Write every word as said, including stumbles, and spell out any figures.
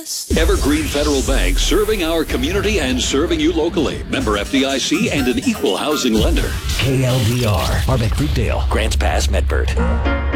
trust. Evergreen Federal Bank, serving our community and serving you locally. Member F D I C and an equal housing lender. K L D R, Arbec Fruitdale, Grants Pass, Medford.